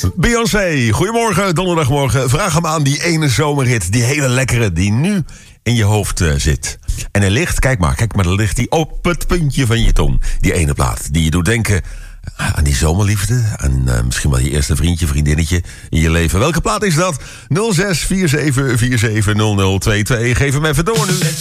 Beyoncé, goedemorgen, donderdagmorgen. Vraag hem aan die ene zomerhit, die hele lekkere, die nu in je hoofd zit. En er ligt, kijk maar, er ligt die op het puntje van je tong. Die ene plaat, die je doet denken aan die zomerliefde. Aan misschien wel je eerste vriendje, vriendinnetje in je leven. Welke plaat is dat? 06 47 47 0022. Geef hem even door nu.